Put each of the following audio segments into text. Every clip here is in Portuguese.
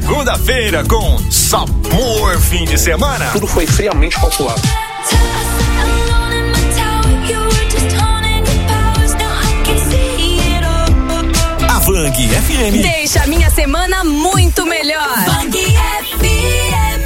segunda-feira com sabor fim de semana. Tudo foi friamente calculado. A Vang FM deixa a minha semana muito melhor. Vang FM.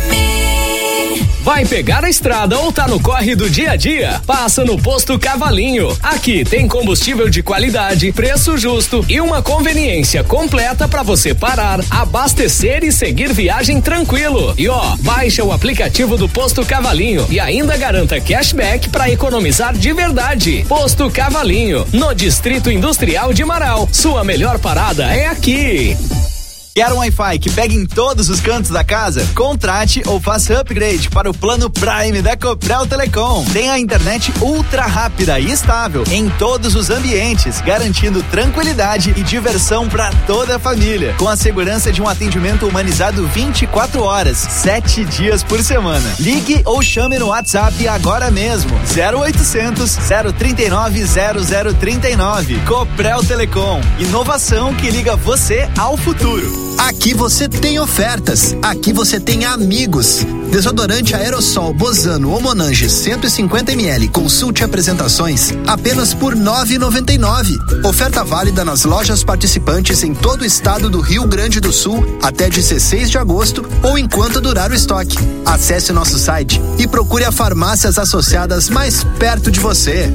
Vai pegar a estrada ou tá no corre do dia a dia? Passa no Posto Cavalinho. Aqui tem combustível de qualidade, preço justo e uma conveniência completa para você parar, abastecer e seguir viagem tranquilo. E baixa o aplicativo do Posto Cavalinho e ainda garanta cashback para economizar de verdade. Posto Cavalinho, no Distrito Industrial de Marau. Sua melhor parada é aqui. Quer um Wi-Fi que pegue em todos os cantos da casa? Contrate ou faça upgrade para o plano Prime da Copel Telecom. Tem a internet ultra rápida e estável em todos os ambientes, garantindo tranquilidade e diversão para toda a família, com a segurança de um atendimento humanizado 24 horas, 7 dias por semana. Ligue ou chame no WhatsApp agora mesmo. 0800 039 0039. Copel Telecom. Inovação que liga você ao futuro. Aqui você tem ofertas, aqui você tem amigos. Desodorante aerossol Bozano ou Monange 150ml, consulte apresentações apenas por R$ 9,99. Oferta válida nas lojas participantes em todo o estado do Rio Grande do Sul até 16 de agosto ou enquanto durar o estoque. Acesse nosso site e procure as farmácias associadas mais perto de você.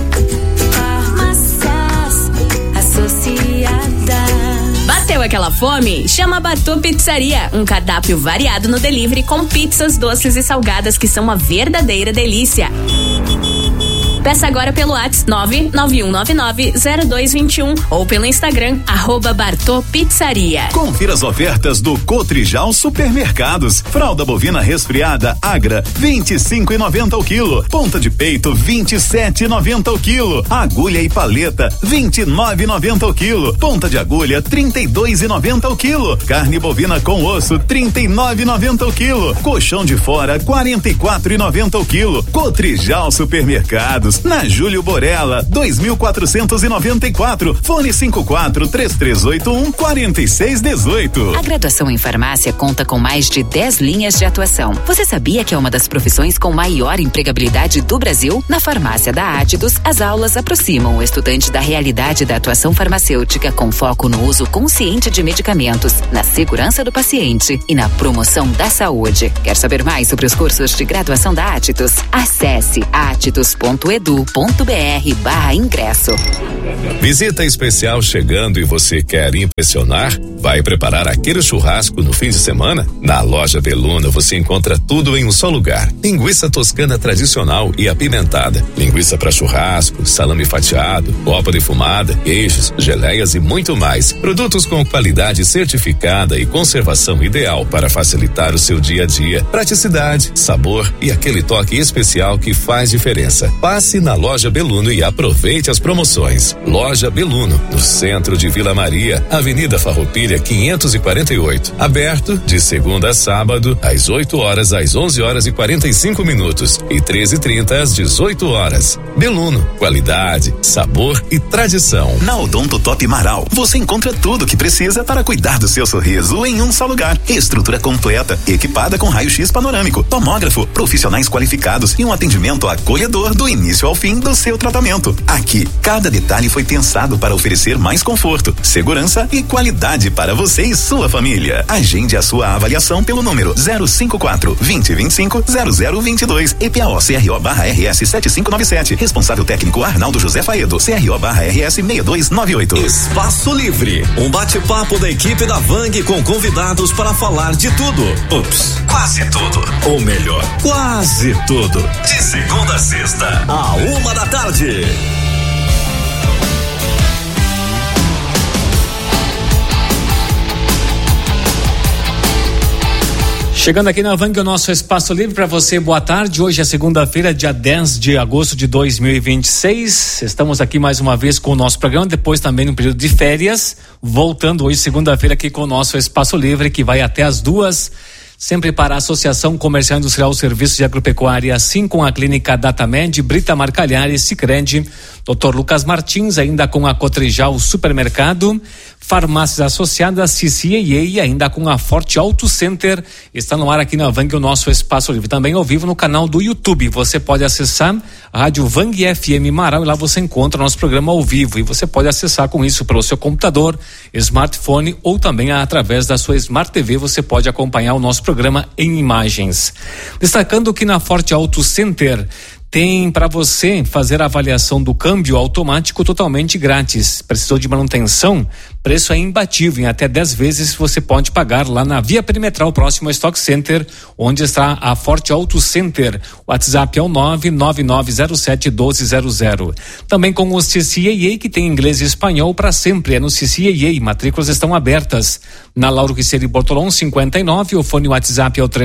Farmácias Associadas. Bateu aquela fome? Chama a Bartô Pizzaria, um cardápio variado no delivery com pizzas, doces e salgadas que são uma verdadeira delícia. Peça agora pelo WhatsApp 991990221 ou pelo Instagram @Bartô Pizzaria. Confira as ofertas do Cotrijal Supermercados. Fralda bovina resfriada Agra 25,90 o quilo. Ponta de peito 27,90 o quilo. Agulha e paleta 29,90 o quilo. Ponta de agulha 32,90 o quilo. Carne bovina com osso 39,90 o quilo. Colchão de fora 44,90 o quilo. Cotrijal Supermercados. Na Júlio Borella, 2494, fone 5433814618. A graduação em farmácia conta com mais de 10 linhas de atuação. Você sabia que é uma das profissões com maior empregabilidade do Brasil? Na farmácia da Átidos, as aulas aproximam o estudante da realidade da atuação farmacêutica com foco no uso consciente de medicamentos, na segurança do paciente e na promoção da saúde. Quer saber mais sobre os cursos de graduação da Átidos? Acesse atidos.edu.br/ingresso. Visita especial chegando e você quer impressionar? Vai preparar aquele churrasco no fim de semana? Na loja Beluna você encontra tudo em um só lugar. Linguiça toscana tradicional e apimentada, linguiça para churrasco, salame fatiado, copa defumada, queijos, geleias e muito mais. Produtos com qualidade certificada e conservação ideal para facilitar o seu dia a dia. Praticidade, sabor e aquele toque especial que faz diferença. Passe na loja Beluno e aproveite as promoções. Loja Beluno, no centro de Vila Maria, Avenida Farroupilha 548. Aberto de segunda a sábado, às 8 horas às 11h45 e 13h30 às 18 horas. Beluno, qualidade, sabor e tradição. Na Odonto Top Marau, você encontra tudo o que precisa para cuidar do seu sorriso em um só lugar. Estrutura completa, equipada com raio-x panorâmico, tomógrafo, profissionais qualificados e um atendimento acolhedor do início ao fim do seu tratamento. Aqui, cada detalhe foi pensado para oferecer mais conforto, segurança e qualidade para você e sua família. Agende a sua avaliação pelo número 054-2025-0022. EPAO-CRO/RS 7597. Responsável técnico Arnaldo José Faedo. CRO/RS 6298. Espaço Livre. Um bate-papo da equipe da Vang com convidados para falar de tudo. Ups, quase tudo. Ou melhor, quase tudo. De segunda a sexta, à 1h. Chegando aqui na Vang, o nosso Espaço Livre para você, boa tarde. Hoje é segunda-feira, dia 10 de agosto de 2026. Estamos aqui mais uma vez com o nosso programa, depois também no período de férias. Voltando hoje, segunda-feira, aqui com o nosso Espaço Livre, que vai até as 2 sempre para a Associação Comercial Industrial Serviços de Agropecuária, assim com a Clínica Datamed, Brita Marcalhari, Sicredi, Dr. Lucas Martins, ainda com a Cotrijal Supermercado, Farmácias Associadas, CCAA e ainda com a Forte Auto Center. Está no ar aqui na Vang o nosso Espaço Livre, também ao vivo no canal do YouTube. Você pode acessar a Rádio Vang FM Marau e lá você encontra o nosso programa ao vivo, e você pode acessar com isso pelo seu computador, smartphone ou também através da sua Smart TV. Você pode acompanhar o nosso programa em imagens. Destacando que na Forte Auto Center tem para você fazer a avaliação do câmbio automático totalmente grátis. Precisou de manutenção? Preço é imbatível, em até 10 vezes você pode pagar lá na Via Perimetral, próximo ao Stock Center, onde está a Forte Auto Center. O WhatsApp é o 99907-1200. Também com o CCAA, que tem inglês e espanhol para sempre, é no CCAA. Matrículas estão abertas. Na Lauro Riccieri Bortolom 59, o fone WhatsApp é o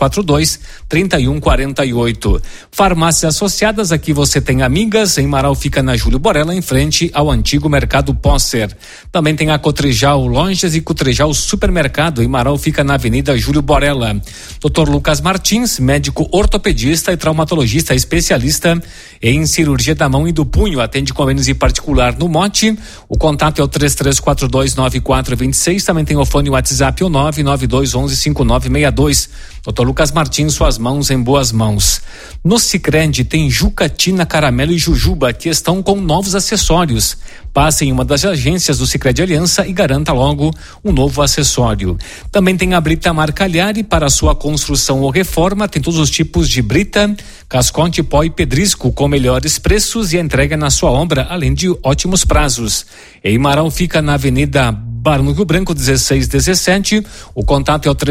3342-3148. Farmácias Associadas, aqui você tem Amigas, em Marau fica na Júlio Borella, em frente ao antigo Mercado Posser. Também tem a Cotrijal Lojas e Cotrijal Supermercado, em Marau fica na Avenida Júlio Borella. Dr. Lucas Martins, médico ortopedista e traumatologista especialista em cirurgia da mão e do punho, atende convênios em particular no Mote. O contato é o 3342-9426, também tem o fone WhatsApp o 99211-5962. Dr. Lucas Martins, suas mãos em boas mãos. No Sicredi tem Jucatina, Caramelo e Jujuba, que estão com novos acessórios. Passe em uma das agências do Sicredi Aliança e garanta logo um novo acessório. Também tem a Brita Marcalhari para sua construção ou reforma. Tem todos os tipos de brita, cascote, pó e pedrisco com melhores preços e a entrega na sua obra, além de ótimos prazos. Em Marau fica na Avenida Barão do Rio Branco 1617. O contato é o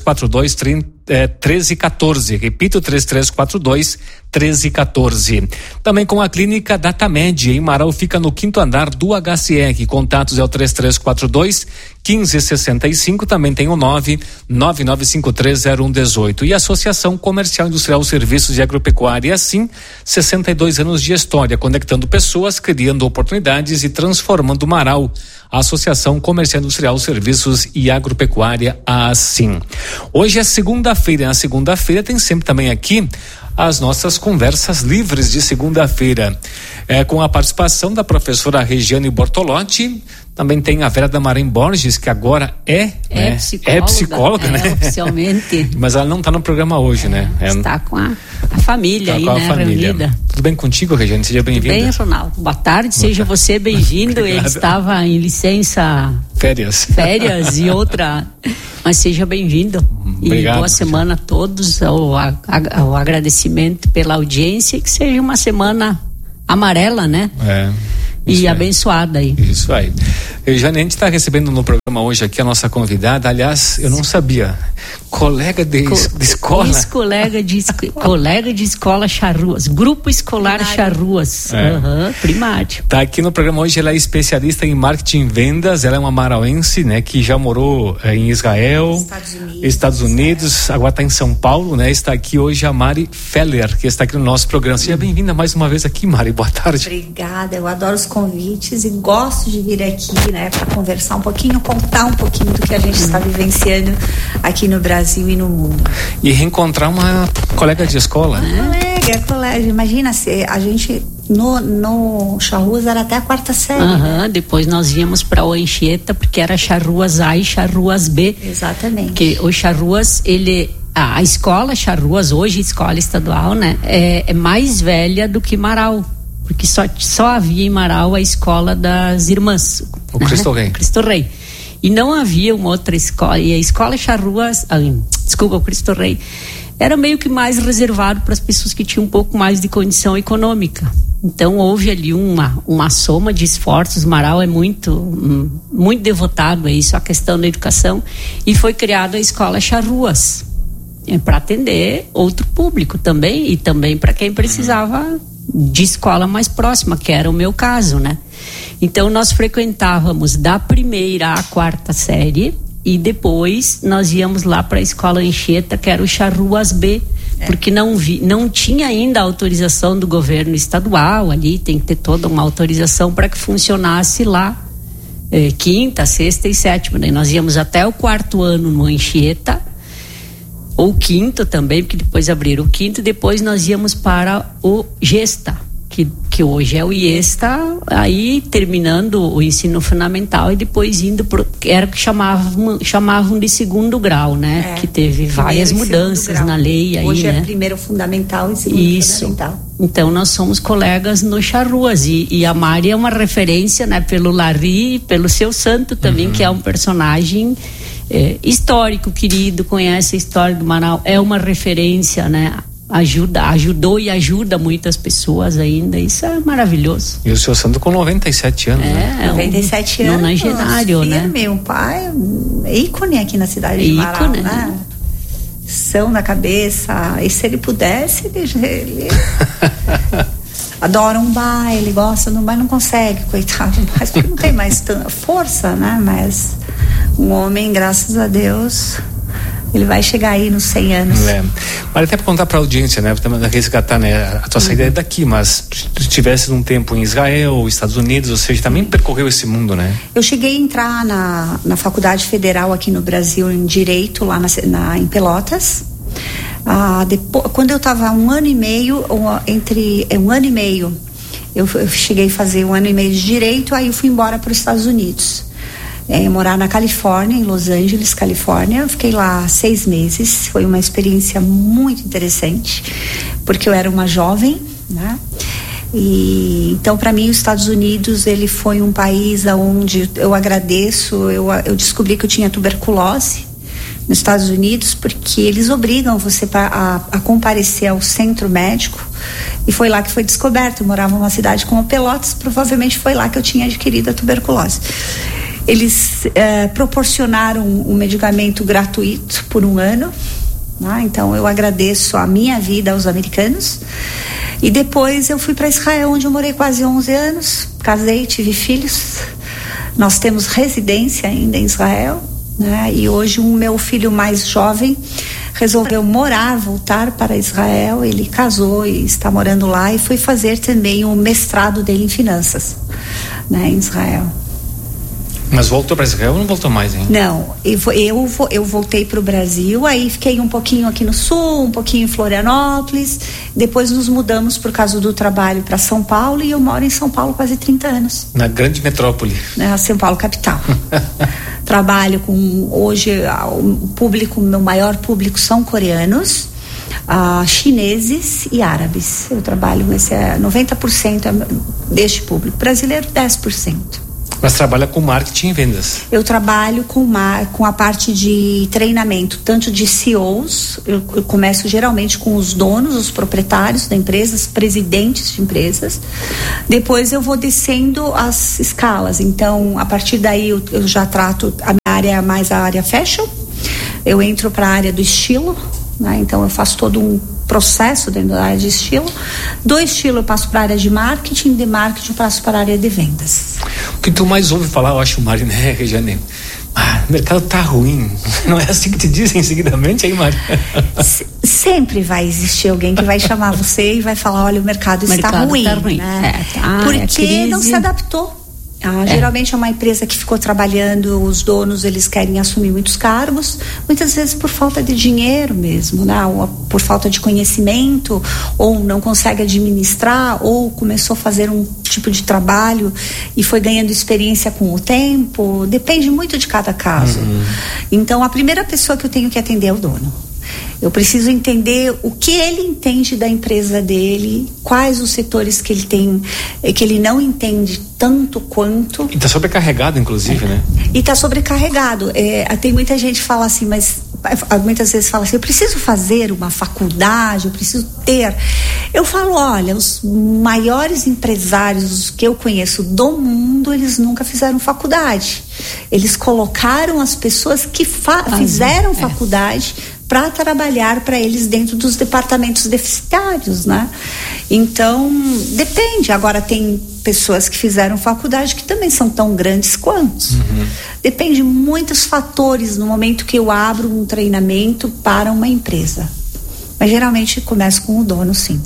3342-1314. Repito, 3342-1314. Também com a Clínica Datamed, em Marau fica no 5º andar do HCR. Contatos é o 3342-1565. Também tem o 999530118. E a Associação Comercial Industrial Serviços de Agropecuária, assim, 62 anos de história, conectando pessoas, criando oportunidades e transformando Marau. A Associação Comercial Industrial Serviços e Agropecuária, assim. Hoje é segunda-feira. Na segunda-feira tem sempre também aqui as nossas conversas livres de segunda-feira, com a participação da professora Regiane Bortolotti. Também tem a Vera Damarém Borges, que agora é psicóloga, né? Oficialmente. Mas ela não está no programa hoje, né? Está com a família aí, né? Reunida. Tudo bem contigo, Regiane? Seja bem-vinda. Bem, Ronaldo. Boa tarde, seja você bem-vindo. Ele estava em licença... Férias e outra... Mas seja bem-vindo. Obrigado, e boa semana a todos. O agradecimento pela audiência, e que seja uma semana amarela, né? E abençoada aí. Isso aí. Regiane, a gente está recebendo no programa hoje aqui a nossa convidada. Aliás, eu não sabia. Colega de escola. Ex-colega de escola Charruas. Grupo Escolar Charruas. Primário. Tá aqui no programa hoje. Ela é especialista em marketing e vendas. Ela é uma marauense, né? Que já morou em Israel, Estados Unidos. Agora está em São Paulo, né? Está aqui hoje a Mari Feller, que está aqui no nosso programa. Seja bem-vinda mais uma vez aqui, Mari. Boa tarde. Obrigada. Eu adoro os convites e gosto de vir aqui, né, para conversar um pouquinho, contar um pouquinho do que a gente está vivenciando aqui no Brasil e no mundo. E reencontrar uma colega de escola. Colega, imagina se a gente no Charruas era até a 4ª série. Depois nós íamos para o Anchieta, porque era Charruas A e Charruas B. Exatamente. Que o Charruas, a escola Charruas, hoje escola estadual, né, é mais velha do que Marau. Porque só havia em Marau a escola das irmãs. O Cristo Rei. Cristo Rei. E não havia uma outra escola. E a escola Charruas, o Cristo Rei, era meio que mais reservado para as pessoas que tinham um pouco mais de condição econômica. Então houve ali uma soma de esforços. Marau é muito devotado a isso, a questão da educação. E foi criada a escola Charruas, para atender outro público também, e também para quem precisava de escola mais próxima, que era o meu caso, né? Então nós frequentávamos da 1ª à 4ª série, e depois nós íamos lá para a escola Anchieta, que era o Charruas B, porque não tinha ainda a autorização do governo estadual. Ali tem que ter toda uma autorização para que funcionasse lá 5ª, 6ª e 7ª. Daí nós íamos até o 4º ano no Anchieta, ou quinto também, porque depois abriram o quinto, depois nós íamos para o Gesta, que hoje é o IESTA, aí terminando o ensino fundamental e depois indo era o que chamavam de segundo grau, né? Que teve várias mudanças na lei aí, hoje né? É primeiro fundamental e segundo fundamental. Então nós somos colegas no Charruas e a Mari é uma referência, né? Pelo Larry, pelo Seu Santo também, que é um personagem histórico, querido, conhece a história do Manaus, é uma referência, né? Ajudou e ajuda muitas pessoas ainda, isso é maravilhoso. E o Seu Santo com 97 anos, né? 97 anos, nonagenário, né? Meu pai, ícone aqui na cidade de Manaus, né? São na cabeça, e se ele pudesse, ele adora um baile, gosta do baile, não consegue, coitado, mas porque não tem mais tanta força, né? Mas um homem, graças a Deus, ele vai chegar aí nos 100 anos. Mas até para contar para a audiência, né? Para resgatar, né? A tua saída é daqui, mas tu tivesse um tempo em Israel, Estados Unidos, ou seja, também percorreu esse mundo, né? Eu cheguei a entrar na Faculdade Federal aqui no Brasil em Direito, lá em Pelotas. Depois, quando eu estava um ano e meio, eu cheguei a fazer 1 ano e meio de Direito, aí eu fui embora para os Estados Unidos. Morar na Califórnia, em Los Angeles, Califórnia. Eu fiquei lá 6 meses. Foi uma experiência muito interessante, porque eu era uma jovem, né? E então, para mim, os Estados Unidos, ele foi um país onde eu agradeço. Eu descobri que eu tinha tuberculose nos Estados Unidos, porque eles obrigam você a comparecer ao centro médico, e foi lá que foi descoberto. Eu morava numa cidade como Pelotas, provavelmente foi lá que eu tinha adquirido a tuberculose. Eles proporcionaram um medicamento gratuito por 1 ano, né? Então eu agradeço a minha vida aos americanos. E depois eu fui para Israel, onde eu morei quase 11 anos, casei, tive filhos. Nós temos residência ainda em Israel, né? E hoje o meu filho mais jovem resolveu voltar para Israel. Ele casou e está morando lá, e foi fazer também o mestrado dele em finanças, né, em Israel. Mas voltou para Israel ou não voltou mais, hein? Não, eu voltei para o Brasil, aí fiquei um pouquinho aqui no sul, um pouquinho em Florianópolis, depois nos mudamos por causa do trabalho para São Paulo, e eu moro em São Paulo quase 30 anos. Na grande metrópole. São Paulo capital. Trabalho com, hoje, o meu maior público são coreanos, chineses e árabes. Eu trabalho, esse 90% deste público, brasileiro 10%. Mas trabalha com marketing e vendas? Eu trabalho com a parte de treinamento, tanto de CEOs. Eu começo geralmente com os donos, os proprietários da empresa, os presidentes de empresas. Depois eu vou descendo as escalas. Então, a partir daí eu já trato a minha área, mais a área fashion. Eu entro para a área do estilo, né? Então eu faço todo um processo dentro da área de estilo. Do estilo eu passo para a área de marketing, de marketing eu passo para a área de vendas. O que tu mais ouve falar, eu acho, Mari, né, Regiane? O mercado tá ruim. Não é assim que te dizem seguidamente, aí, Mari? Sempre vai existir alguém que vai chamar você e vai falar, olha, o mercado está ruim. Tá ruim. Né? Porque não se adaptou. Geralmente é uma empresa que ficou trabalhando, os donos, eles querem assumir muitos cargos, muitas vezes por falta de dinheiro mesmo, né? Ou por falta de conhecimento, ou não consegue administrar, ou começou a fazer um tipo de trabalho e foi ganhando experiência com o tempo. Depende muito de cada caso. Então a primeira pessoa que eu tenho que atender é o dono. Eu preciso entender o que ele entende da empresa dele, quais os setores que ele tem, que ele não entende tanto quanto. E está sobrecarregado, inclusive, né? E está sobrecarregado. Tem muita gente que fala assim, mas muitas vezes fala assim, eu preciso fazer uma faculdade, eu preciso ter. Eu falo, olha, os maiores empresários que eu conheço do mundo, eles nunca fizeram faculdade. Eles colocaram as pessoas que fizeram faculdade para trabalhar para eles dentro dos departamentos deficitários, né? Então, depende. Agora tem pessoas que fizeram faculdade que também são tão grandes quanto. Depende de muitos fatores no momento que eu abro um treinamento para uma empresa. Mas geralmente começo com o dono, sim.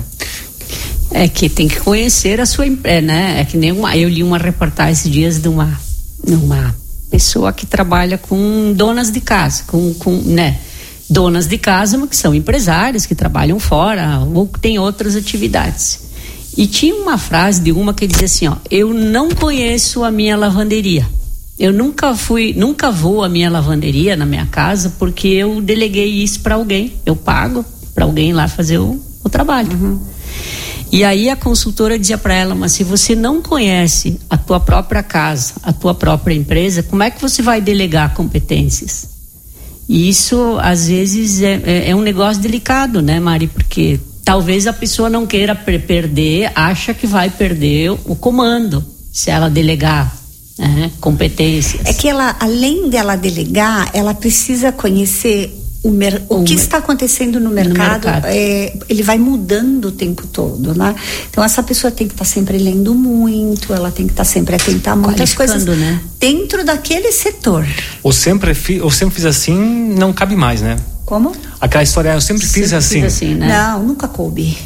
É que tem que conhecer a sua empresa, né? É que nem eu li uma reportagem esses dias de uma pessoa que trabalha com donas de casa, né? donas de casa, mas que são empresárias, que trabalham fora ou que têm outras atividades. E tinha uma frase de uma que dizia assim, ó: eu não conheço a minha lavanderia. Eu nunca vou à minha lavanderia na minha casa porque eu deleguei isso para alguém. Eu pago para alguém lá fazer o trabalho. Uhum. E aí a consultora dizia para ela: mas se você não conhece a tua própria casa, a tua própria empresa, como é que você vai delegar competências? E isso às vezes é um negócio delicado, né, Mari? Porque talvez a pessoa não queira perder, acha que vai perder o comando se ela delegar competências. É que ela, além dela delegar, ela precisa conhecer o que está acontecendo no mercado. Ele vai mudando o tempo todo, né? Então essa pessoa tem que estar sempre lendo muito, ela tem que estar sempre atenta a muitas coisas, né, dentro daquele setor. Eu sempre fiz assim, não cabe mais, né? Como? Aquela história, eu sempre fiz assim, né? Não, nunca coube.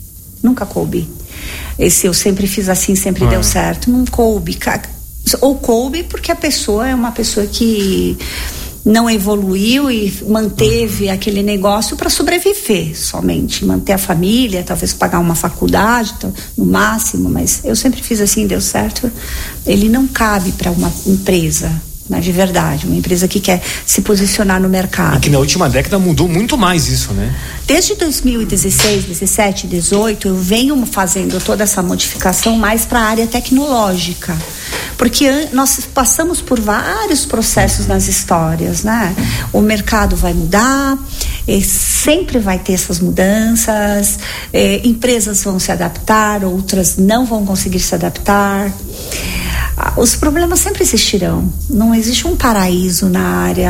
Esse eu sempre fiz assim, sempre deu certo. Não coube. Ou coube porque a pessoa é uma pessoa que não evoluiu e manteve aquele negócio para sobreviver somente, manter a família, talvez pagar uma faculdade no máximo, mas eu sempre fiz assim, deu certo. Ele não cabe para uma empresa, mas de verdade, uma empresa que quer se posicionar no mercado. E que na última década mudou muito mais isso, né? Desde 2016, 17, 18, eu venho fazendo toda essa modificação mais para a área tecnológica, porque nós passamos por vários processos nas histórias, né? O mercado vai mudar, sempre vai ter essas mudanças, empresas vão se adaptar, outras não vão conseguir se adaptar. Os problemas sempre existirão. Não existe um paraíso na área,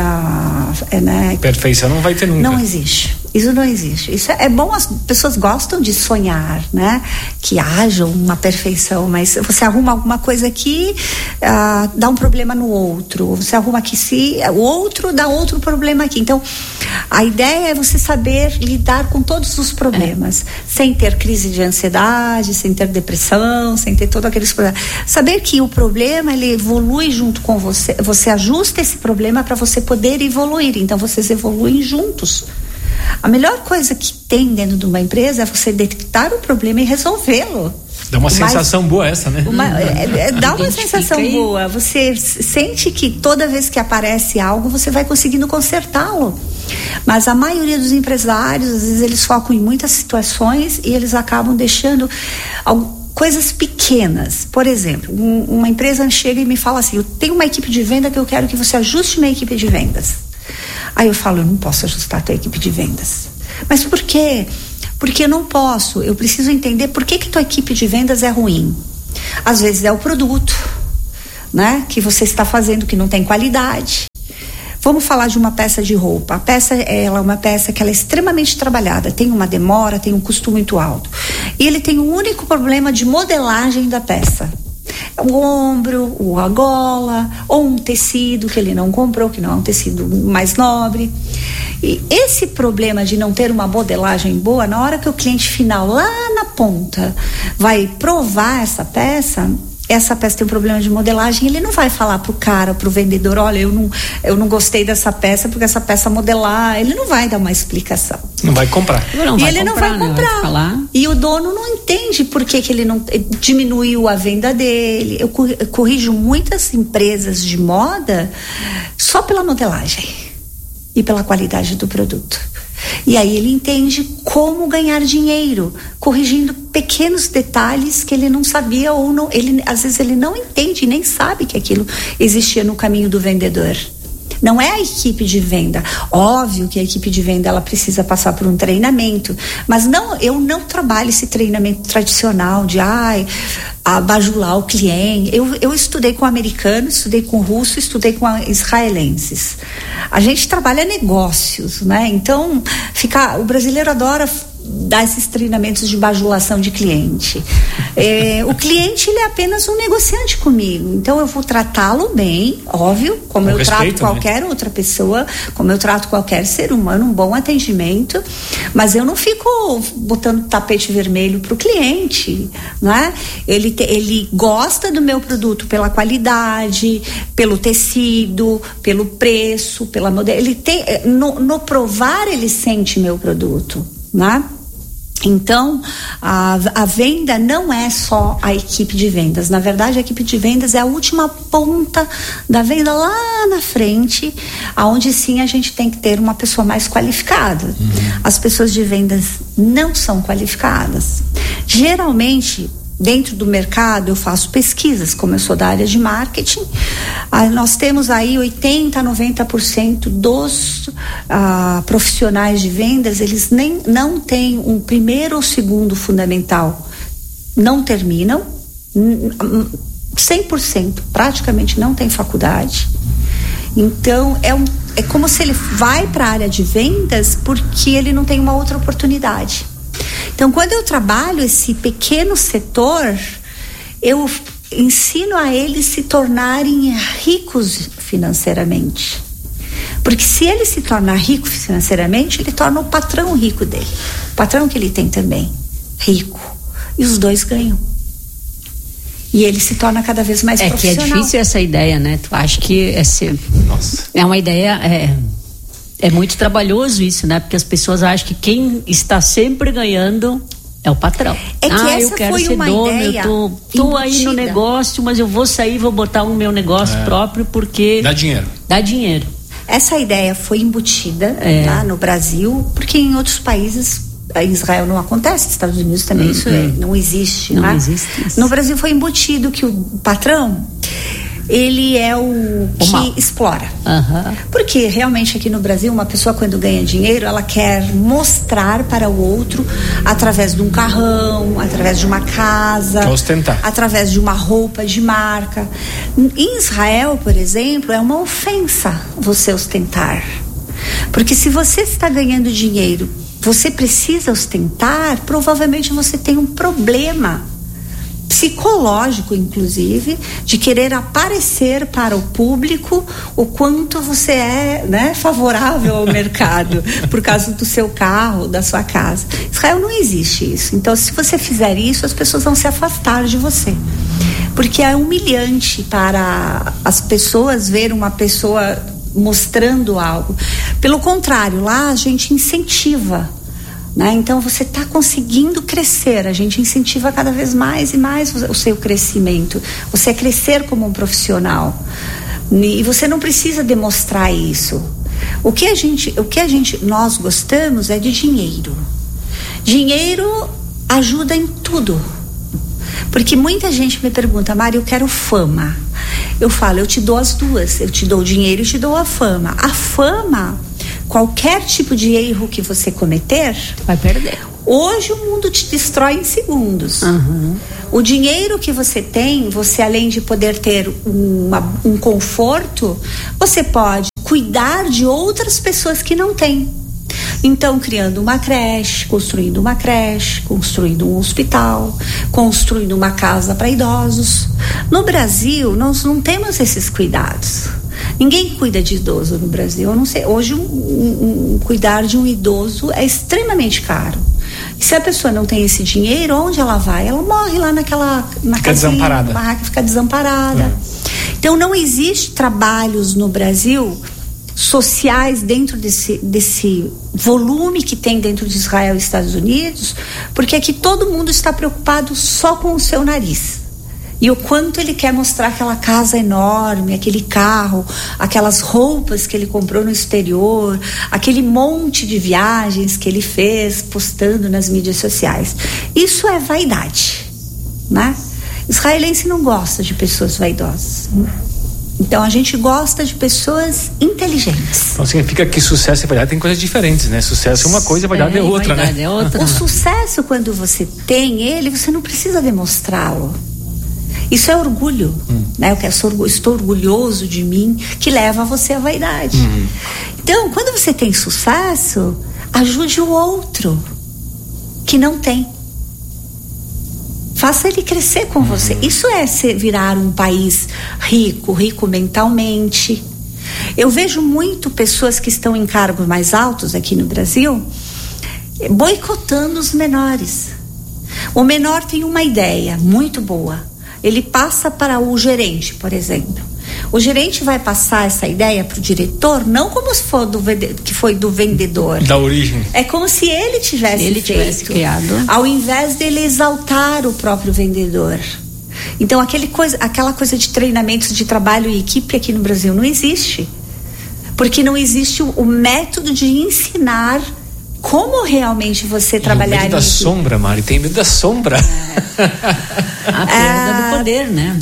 né? Perfeição não vai ter nunca. Não existe. Isso não existe. Isso é bom, as pessoas gostam de sonhar, né? Que haja uma perfeição, mas você arruma alguma coisa aqui, dá um problema no outro. Você arruma aqui, o outro dá outro problema aqui. Então, a ideia é você saber lidar com todos os problemas, sem ter crise de ansiedade, sem ter depressão, sem ter todos aqueles problemas. Saber que o problema, ele evolui junto com você. Você ajusta esse problema para você poder evoluir. Então, vocês evoluem juntos. A melhor coisa que tem dentro de uma empresa é você detectar o problema e resolvê-lo. Dá uma sensação boa essa, né? Dá uma sensação boa. Você sente que toda vez que aparece algo, você vai conseguindo consertá-lo. Mas a maioria dos empresários, às vezes, eles focam em muitas situações e eles acabam deixando coisas pequenas. Por exemplo, uma empresa chega e me fala assim: eu tenho uma equipe de venda que eu quero que você ajuste minha equipe de vendas. Aí eu falo: eu não posso ajustar a tua equipe de vendas. Mas por quê? Porque eu não posso. Eu preciso entender por que tua equipe de vendas é ruim. Às vezes é o produto, né, que você está fazendo que não tem qualidade. Vamos falar de uma peça de roupa. A peça, ela é uma peça que ela é extremamente trabalhada, tem uma demora, tem um custo muito alto. E ele tem um único problema de modelagem da peça. O ombro, a gola, ou um tecido que ele não comprou, que não é um tecido mais nobre. E esse problema de não ter uma modelagem boa, na hora que o cliente final, lá na ponta, vai provar essa peça tem um problema de modelagem, ele não vai falar pro vendedor: olha, eu não gostei dessa peça porque essa peça modelar, ele não vai dar uma explicação. Não vai comprar. Não vai comprar. E o dono não entende por que ele não diminuiu a venda dele. Eu corrijo muitas empresas de moda só pela modelagem e pela qualidade do produto. E aí ele entende como ganhar dinheiro, corrigindo pequenos detalhes que ele não sabia, ou não, às vezes ele não entende, nem sabe que aquilo existia no caminho do vendedor. Não é a equipe de venda. Óbvio que a equipe de venda, ela precisa passar por um treinamento, mas eu não trabalho esse treinamento tradicional de bajular o cliente. Eu estudei com americanos, estudei com russo, estudei com israelenses. A gente trabalha negócios, né? Então, o brasileiro adora dar esses treinamentos de bajulação de cliente. O cliente, ele é apenas um negociante comigo, então eu vou tratá-lo bem, óbvio, como eu trato qualquer outra pessoa, como eu trato qualquer ser humano, um bom atendimento, mas eu não fico botando tapete vermelho pro cliente, né? Ele gosta do meu produto pela qualidade, pelo tecido, pelo preço, pela modelo. Ele tem, no provar, ele sente meu produto, né? Então, a venda não é só a equipe de vendas. Na verdade, a equipe de vendas é a última ponta da venda lá na frente, aonde sim a gente tem que ter uma pessoa mais qualificada. As pessoas de vendas não são qualificadas. Geralmente, dentro do mercado, eu faço pesquisas, como eu sou da área de marketing, nós temos aí 80% a 90% dos profissionais de vendas, eles não têm um primeiro ou segundo fundamental, não terminam, 100% praticamente não tem faculdade. Então é como se ele vai para a área de vendas porque ele não tem uma outra oportunidade. Então, quando eu trabalho esse pequeno setor, eu ensino a eles se tornarem ricos financeiramente. Porque se ele se tornar rico financeiramente, ele torna o patrão rico dele. O patrão que ele tem também, rico. E os dois ganham. E ele se torna cada vez mais profissional. Que é difícil essa ideia, né? Tu acha que é uma ideia... É muito trabalhoso isso, né? Porque as pessoas acham que quem está sempre ganhando é o patrão. É que essa eu quero foi ser uma dono, ideia eu tô aí no negócio, mas eu vou sair, vou botar o meu negócio próprio porque... Dá dinheiro. Dá dinheiro. Essa ideia foi embutida lá no Brasil, porque em outros países, em Israel não acontece, nos Estados Unidos também isso não existe. Não né? existe isso. No Brasil foi embutido que o patrão, ele é o que mal. explora. Uhum. Porque realmente aqui no Brasil, uma pessoa quando ganha dinheiro, ela quer mostrar para o outro através de um carrão, através de uma casa, ostentar. através de uma roupa de marca. Em Israel, por exemplo, é uma ofensa você ostentar. Porque se você está ganhando dinheiro, você precisa ostentar, provavelmente você tem um problema psicológico, inclusive, de querer aparecer para o público o quanto você é, né, favorável ao mercado por causa do seu carro, da sua casa. Em Israel não existe isso. Então, se você fizer isso, as pessoas vão se afastar de você. Porque é humilhante para as pessoas ver uma pessoa mostrando algo. Pelo contrário, lá a gente incentiva. Né? Então você está conseguindo crescer, a gente incentiva cada vez mais e mais o seu crescimento, você crescer como um profissional e você não precisa demonstrar isso. O que nós gostamos é de dinheiro. Dinheiro ajuda em tudo, porque muita gente me pergunta: Mari, eu quero fama. Eu falo, eu te dou as duas, eu te dou o dinheiro e te dou a fama. A fama, qualquer tipo de erro que você cometer, vai perder. Hoje o mundo te destrói em segundos. O dinheiro que você tem, você além de poder ter um conforto, você pode cuidar de outras pessoas que não têm. Então, criando uma creche, construindo um hospital, construindo uma casa para idosos. No Brasil, nós não temos esses cuidados. Ninguém cuida de idoso no Brasil. Eu não sei. Hoje, cuidar de um idoso é extremamente caro. E se a pessoa não tem esse dinheiro, onde ela vai? Ela morre lá na casinha, desamparada. Na barraca, fica desamparada. Então, não existe trabalhos no Brasil sociais dentro desse volume que tem dentro de Israel e Estados Unidos, porque aqui todo mundo está preocupado só com o seu nariz. E o quanto ele quer mostrar aquela casa enorme, aquele carro, aquelas roupas que ele comprou no exterior, aquele monte de viagens que ele fez postando nas mídias sociais. Isso é vaidade, né? Israelense não gosta de pessoas vaidosas. Então a gente gosta de pessoas inteligentes. Então significa que sucesso e vaidade tem coisas diferentes, né? Sucesso é uma coisa, vaidade é outra, vaidade, né? É outra. O sucesso, quando você tem ele, você não precisa demonstrá-lo. Isso é orgulho, né? Estou orgulhoso de mim, que leva você à vaidade. Então, quando você tem sucesso, ajude o outro. que não tem. Faça ele crescer com você. Isso é virar um país rico mentalmente. Eu vejo muito pessoas que estão em cargos mais altos aqui no Brasil boicotando os menores. O menor tem uma ideia muito boa. Ele passa para o gerente, por exemplo. O gerente vai passar essa ideia para o diretor, não como se for que foi do vendedor. Da origem. É como se ele tivesse criado. Ao invés dele exaltar o próprio vendedor. Então, aquela coisa de treinamentos de trabalho em equipe aqui no Brasil não existe. Porque não existe o método de ensinar como realmente você trabalhar medo da sombra, Mari, tem medo da sombra. A perda do poder, né?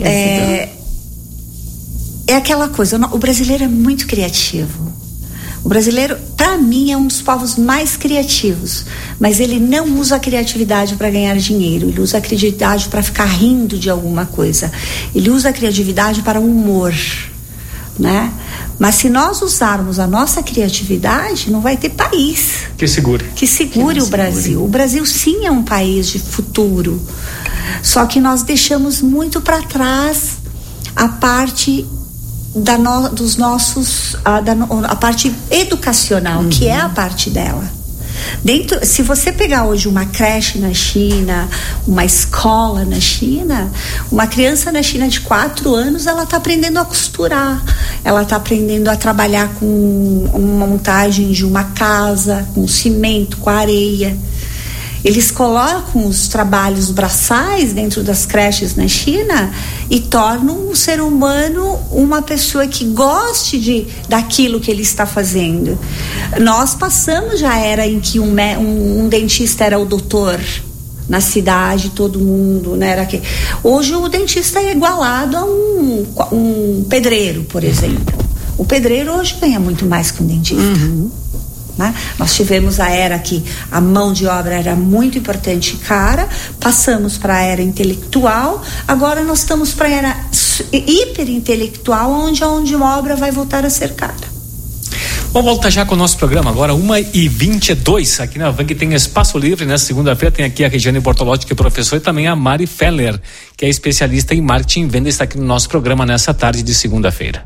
É aquela coisa, o brasileiro é muito criativo. O brasileiro, para mim, é um dos povos mais criativos, mas ele não usa a criatividade para ganhar dinheiro, ele usa a criatividade para ficar rindo de alguma coisa, ele usa a criatividade para o humor, né? Mas se nós usarmos a nossa criatividade, não vai ter país que segure o Brasil. O Brasil sim é um país de futuro, só que nós deixamos muito para trás a parte dos nossos, a parte educacional, que é a parte dela. Se você pegar hoje uma creche na China, uma escola na China, uma criança na China de 4 anos, ela está aprendendo a costurar, ela está aprendendo a trabalhar com uma montagem de uma casa, com cimento, com areia. Eles colocam os trabalhos braçais dentro das creches na China e tornam o ser humano uma pessoa que goste daquilo que ele está fazendo. Nós passamos já a era em que um dentista era o doutor na cidade, todo mundo, né? Hoje o dentista é igualado a um pedreiro, por exemplo. O pedreiro hoje ganha muito mais que um dentista. Né? Nós tivemos a era que a mão de obra era muito importante e cara, passamos para a era intelectual, agora nós estamos para a era hiperintelectual, onde a obra vai voltar a ser cara. Vamos voltar já com o nosso programa agora, 1h22, aqui na Vang tem espaço livre, nessa segunda-feira tem aqui a Regiane Bortolotti, que é professora, e também a Mari Feller, que é especialista em marketing e venda, está aqui no nosso programa nessa tarde de segunda-feira.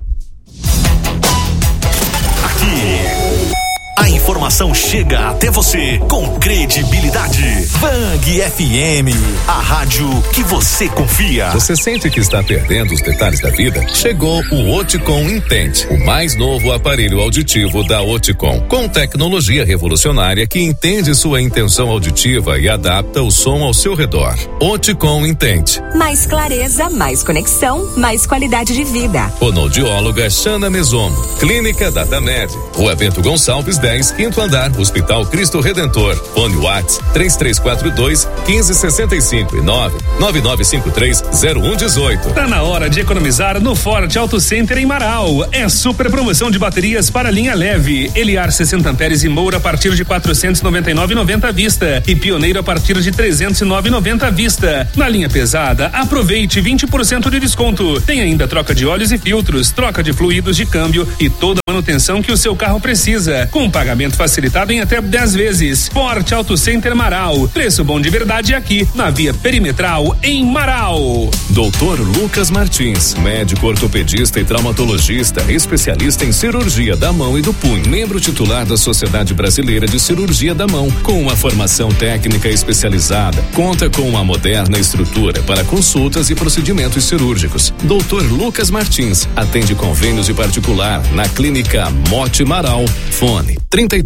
A informação chega até você com credibilidade. Vang FM, a rádio que você confia. Você sente que está perdendo os detalhes da vida? Chegou o Oticom Intente, o mais novo aparelho auditivo da Oticom, com tecnologia revolucionária que entende sua intenção auditiva e adapta o som ao seu redor. Oticom Intente. Mais clareza, mais conexão, mais qualidade de vida. Fonoaudióloga Xana Mesomo, Clínica Datamed, Rua Bento Gonçalves 10, 5º andar, Hospital Cristo Redentor. Fone Whats 3342-1565 e 99953-0118. Tá na hora de economizar no Forte Auto Center em Marau. É super promoção de baterias para linha leve. Eliar 60 amperes e Moura a partir de 499,90 à vista e Pioneiro a partir de 309,90 à vista. Na linha pesada, aproveite 20% de desconto. Tem ainda troca de óleos e filtros, troca de fluidos de câmbio e toda a manutenção que o seu carro precisa, com pagamento facilitado em até 10 vezes. Forte Auto Center Marau. Preço bom de verdade aqui, na Via Perimetral, em Marau. Dr. Lucas Martins, médico ortopedista e traumatologista, especialista em cirurgia da mão e do punho, membro titular da Sociedade Brasileira de Cirurgia da Mão, com uma formação técnica especializada. Conta com uma moderna estrutura para consultas e procedimentos cirúrgicos. Dr. Lucas Martins atende convênios de particular na Clínica Mote Marau. Fone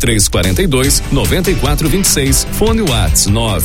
3342-9426. Fone Whats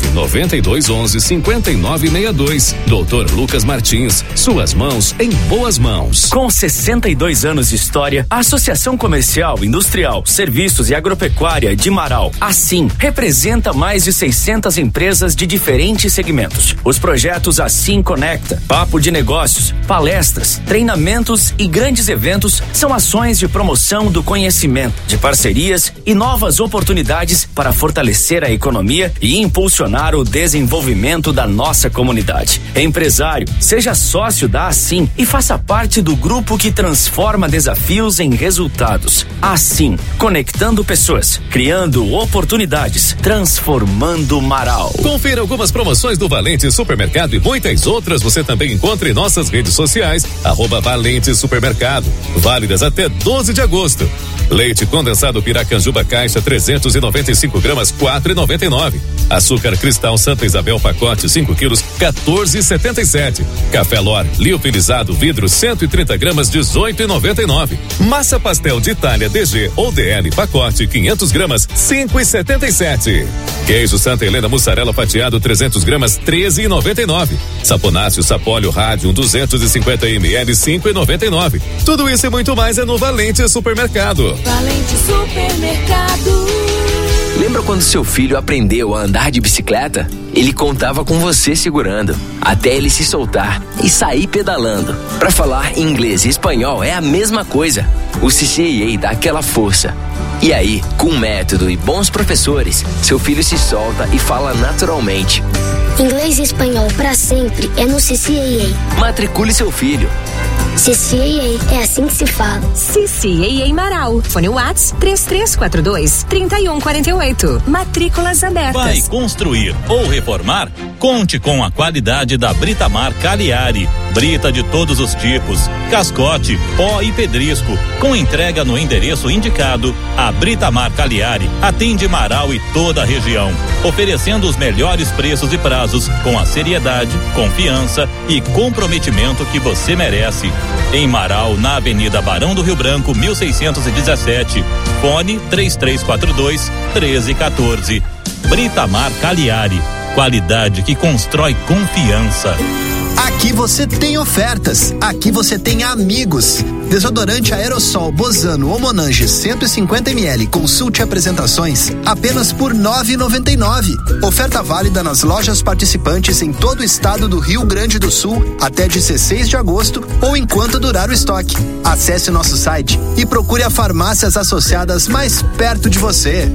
99211-5962. Dr. Lucas Martins, suas mãos em boas mãos. Com 62 anos de história, a Associação Comercial, Industrial, Serviços e Agropecuária de Marau, assim, representa mais de 600 empresas de diferentes segmentos. Os projetos Assim Conecta, Papo de Negócios, palestras, treinamentos e grandes eventos são ações de promoção do conhecimento, de parcerias e novas oportunidades para fortalecer a economia e impulsionar o desenvolvimento da nossa comunidade. Empresário, seja sócio da Assim e faça parte do grupo que transforma desafios em resultados. Assim, conectando pessoas, criando oportunidades, transformando Marau. Confira algumas promoções do Valente Supermercado e muitas outras você também encontra em nossas redes sociais, @Valente Supermercado, válidas até 12 de agosto. Leite condensado Piracanjuba caixa 395 gramas, 4,99. Açúcar cristal Santa Isabel pacote 5 quilos, 14,77. Café Lor liofilizado vidro 130 gramas, 18,99. Massa pastel de Itália DG ou DL pacote 500 gramas, 5,77. Queijo Santa Helena mussarela fatiado 300 gramas, 13,99. Saponáceo Sapólio Radium 250 ml, 5,99. Tudo isso e muito mais é no Valente Supermercado. Valente Supermercado. Lembra quando seu filho aprendeu a andar de bicicleta? Ele contava com você segurando, até ele se soltar e sair pedalando. Para falar inglês e espanhol é a mesma coisa. O CCAA dá aquela força. E aí, com método e bons professores, seu filho se solta e fala naturalmente. Inglês e espanhol para sempre é no CCAA. Matricule seu filho. CCAA, é assim que se fala. CCAA Marau. Fone Whats 3342-3148. Matrículas abertas. Vai construir ou reformar? Conte com a qualidade da Britamar Cagliari. Brita de todos os tipos, cascote, pó e pedrisco. Com entrega no endereço indicado, a Britamar Cagliari atende Marau e toda a região, oferecendo os melhores preços e prazos com a seriedade, confiança e comprometimento que você merece. Em Marau, na Avenida Barão do Rio Branco, 1617. Fone 3342-1314. Britamar Cagliari. Qualidade que constrói confiança. Aqui você tem ofertas, aqui você tem amigos. Desodorante aerossol Bozano ou Monange 150 ml, consulte apresentações apenas por R$ 9,99. Oferta válida nas lojas participantes em todo o estado do Rio Grande do Sul até 16 de agosto ou enquanto durar o estoque. Acesse o nosso site e procure as farmácias associadas mais perto de você.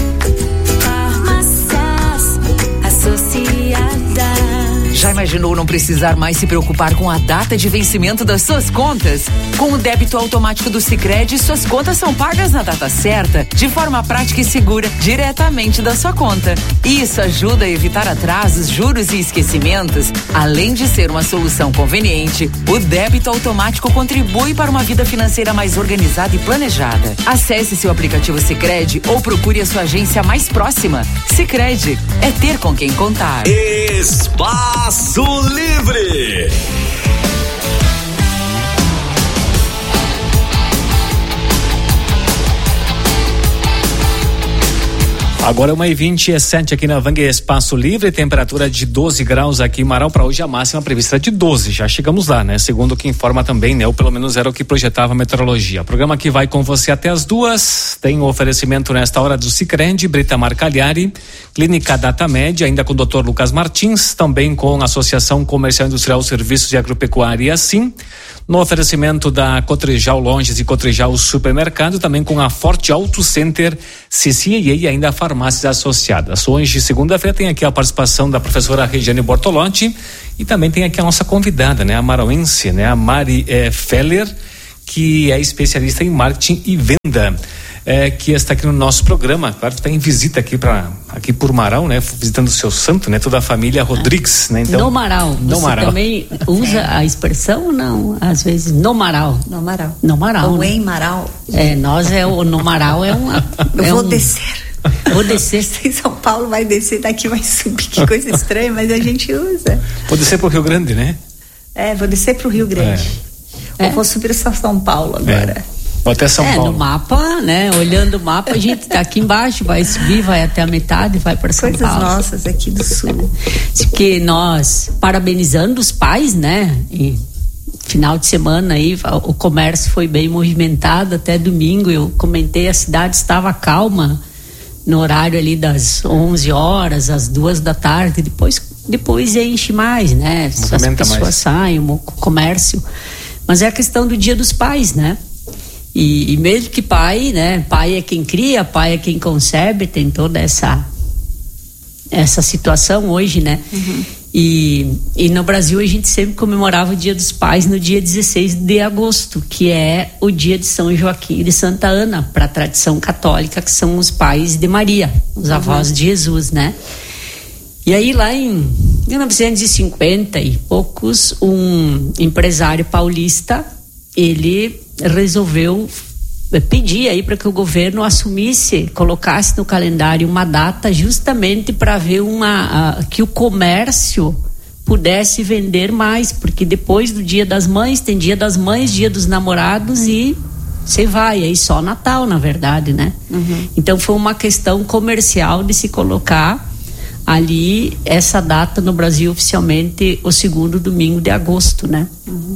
Farmácias Associadas. Já imaginou não precisar mais se preocupar com a data de vencimento das suas contas? Com o débito automático do Sicredi, suas contas são pagas na data certa, de forma prática e segura, diretamente da sua conta. Isso ajuda a evitar atrasos, juros e esquecimentos. Além de ser uma solução conveniente, o débito automático contribui para uma vida financeira mais organizada e planejada. Acesse seu aplicativo Sicredi ou procure a sua agência mais próxima. Sicredi é ter com quem contar. Espaço Livre. Agora 1h27 aqui na Vang Espaço Livre, temperatura de 12 graus aqui em Marau. Para hoje a máxima prevista é de 12, já chegamos lá, né? Segundo o que informa também, né? Ou pelo menos era o que projetava a meteorologia. O programa que vai com você até as 2, tem o oferecimento nesta hora do Sicredi, Britamar Cagliari, Clínica Data Média, ainda com o Dr. Lucas Martins, também com a Associação Comercial Industrial Serviços e Agropecuária, assim, no oferecimento da Cotrijal Longes e Cotrijal Supermercado, também com a Forte Auto Center, CCAA e ainda a farmácias associadas. Hoje, segunda-feira, tem aqui a participação da professora Regiane Bortolotti e também tem aqui a nossa convidada, né, a marauense, né, a Mari Feller, que é especialista em marketing e venda. Que está aqui no nosso programa, claro, está em visita aqui por Marau, né, visitando o seu santo, né, toda a família Rodrigues, né, então. No Marau. No Você Marau. também usa a expressão ou não? Às vezes, no Marau. No Marau. No Marau. Ou né? em Marau. Nós no Marau é uma. Eu vou descer. Vou descer. Em São Paulo vai descer, daqui vai subir. Que coisa estranha, mas a gente usa. Vou descer pro Rio Grande, né? Vou descer pro Rio Grande. Ou vou subir para São Paulo agora. Ou até São Paulo. No mapa, né? Olhando o mapa, a gente tá aqui embaixo, vai subir, vai até a metade, vai para São Paulo. Coisas nossas aqui do sul. Que nós, parabenizando os pais, né? E final de semana aí, o comércio foi bem movimentado, até domingo eu comentei, a cidade estava calma no horário ali das 11 horas, às 2 da tarde, depois enche mais, né? As pessoas saem, o comércio. Mas é a questão do Dia dos Pais, né? E mesmo que pai, né? Pai é quem cria, pai é quem concebe, tem toda essa situação hoje, né? E no Brasil a gente sempre comemorava o Dia dos Pais no dia 16 de agosto, que é o dia de São Joaquim e de Santa Ana, para a tradição católica, que são os pais de Maria, os avós de Jesus, né? E aí lá em 1950 e poucos, um empresário paulista, ele resolveu pedir aí para que o governo assumisse, colocasse no calendário uma data justamente para ver que o comércio pudesse vender mais, porque depois do Dia das Mães tem Dia das Mães, Dia dos Namorados e você vai, aí só Natal, na verdade, né? Então foi uma questão comercial de se colocar ali essa data no Brasil oficialmente o 2º domingo de agosto, né?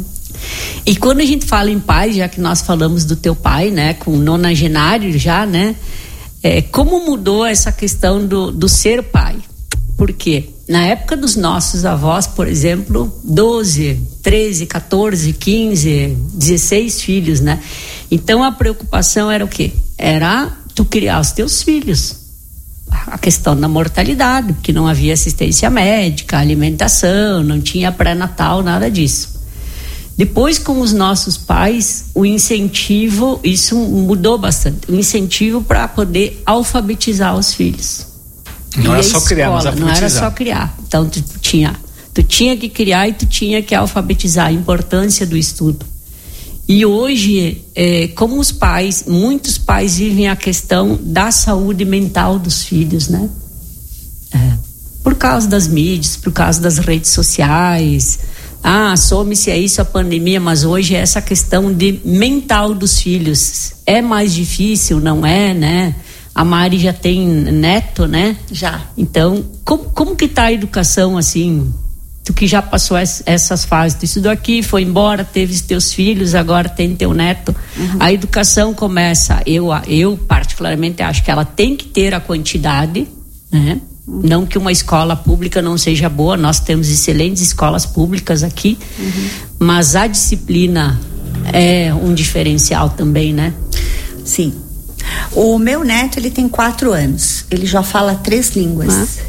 E quando a gente fala em pai, já que nós falamos do teu pai, né, com o nonagenário já, né, como mudou essa questão do ser pai? Porque na época dos nossos avós, por exemplo, 12, 13, 14, 15, 16 filhos, né? Então a preocupação era o quê? Era tu criar os teus filhos. A questão da mortalidade, porque não havia assistência médica, alimentação, não tinha pré-natal, nada disso. Depois, com os nossos pais, o incentivo, isso mudou bastante, o incentivo para poder alfabetizar os filhos. Não era só criar, mas alfabetizar. Não era só criar. Então, tu tinha que criar e tu tinha que alfabetizar, a importância do estudo. E hoje, como os pais, muitos pais vivem a questão da saúde mental dos filhos, né? Por causa das mídias, por causa das redes sociais. Some-se a isso a pandemia, mas hoje é essa questão de mental dos filhos. É mais difícil, não é, né? A Mari já tem neto, né? Já. Então, como que tá a educação, assim? Tu que já passou essas fases, tu estudou aqui, foi embora, teve os teus filhos, agora tem teu neto. A educação começa, eu particularmente acho que ela tem que ter a quantidade, né? Não que uma escola pública não seja boa, nós temos excelentes escolas públicas aqui, mas a disciplina é um diferencial também, né? Sim. O meu neto, ele tem 4 anos, ele já fala 3 línguas.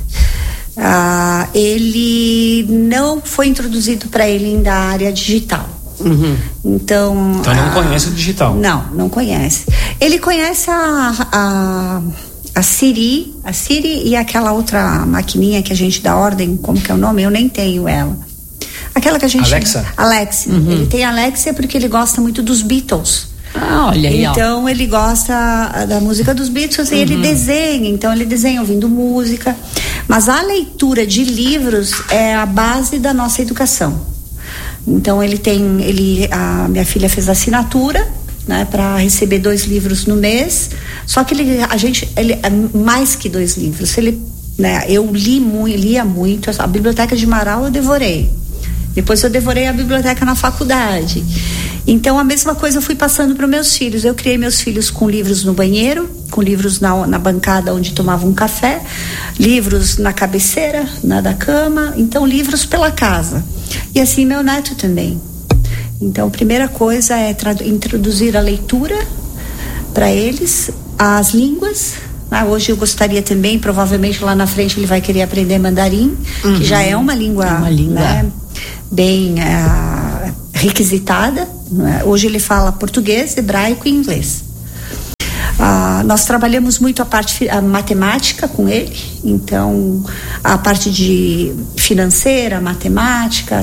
Ele não foi introduzido para ele ainda a área digital. Então não conhece o digital. Não conhece. Ele conhece a Siri e aquela outra maquininha que a gente dá ordem, como que é o nome? Eu nem tenho ela. Aquela que a gente... Alexa. Ele tem Alexa porque ele gosta muito dos Beatles. Olha aí, então ele gosta da música dos Beatles e ele desenha, então ele desenha ouvindo música, mas a leitura de livros é a base da nossa educação. Então a minha filha fez assinatura, né, para receber 2 livros no mês, só que ele mais que 2 livros, eu lia muito, a biblioteca de Marau eu devorei, depois eu devorei a biblioteca na faculdade. Então a mesma coisa eu fui passando para os meus filhos. Eu criei meus filhos com livros no banheiro, com livros na bancada onde tomavam um café, livros na cabeceira, da cama, então livros pela casa. E assim meu neto também. Então a primeira coisa é introduzir a leitura para eles, as línguas. Hoje eu gostaria também, provavelmente lá na frente ele vai querer aprender mandarim, que já é uma língua, né, bem requisitada. Hoje ele fala português, hebraico e inglês. Nós trabalhamos muito a matemática com ele, então a parte de financeira, matemática,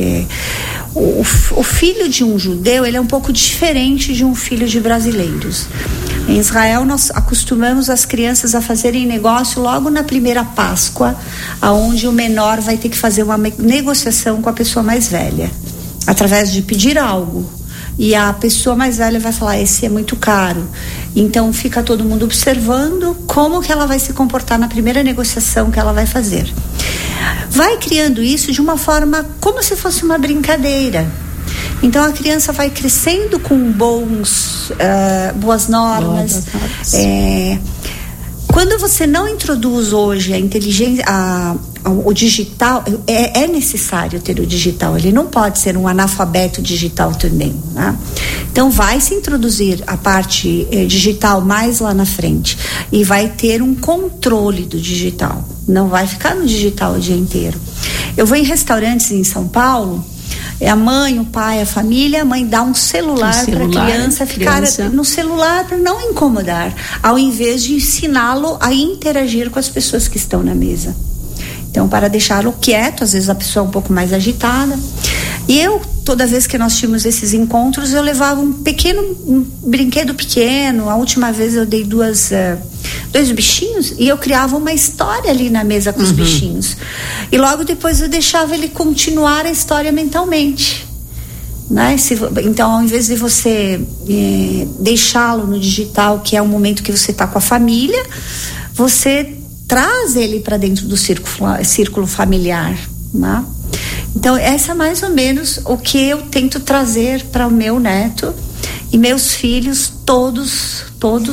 o filho de um judeu, ele é um pouco diferente de um filho de brasileiros. Em Israel nós acostumamos as crianças a fazerem negócio logo na primeira Páscoa, aonde o menor vai ter que fazer uma negociação com a pessoa mais velha, através de pedir algo. E a pessoa mais velha vai falar, esse é muito caro. Então fica todo mundo observando como que ela vai se comportar na primeira negociação que ela vai fazer. Vai criando isso de uma forma como se fosse uma brincadeira. Então a criança vai crescendo com boas normas. Quando você não introduz hoje a inteligência, o digital, é necessário ter o digital, ele não pode ser um analfabeto digital também, né? Então vai se introduzir a parte digital mais lá na frente e vai ter um controle do digital, não vai ficar no digital o dia inteiro. Eu vou em restaurantes em São Paulo, a mãe, o pai, a família, a mãe dá um celular para a criança ficar no celular para não incomodar, ao invés de ensiná-lo a interagir com as pessoas que estão na mesa. Então, para deixá-lo quieto, às vezes a pessoa é um pouco mais agitada. E eu, toda vez que nós tínhamos esses encontros, eu levava um brinquedo pequeno. A última vez eu dei dois bichinhos e eu criava uma história ali na mesa com os bichinhos. E logo depois eu deixava ele continuar a história mentalmente, né? Então, ao invés de você deixá-lo no digital, que é o momento que você está com a família, você traz ele para dentro do círculo familiar, né? Então, essa é mais ou menos o que eu tento trazer para o meu neto. E meus filhos todos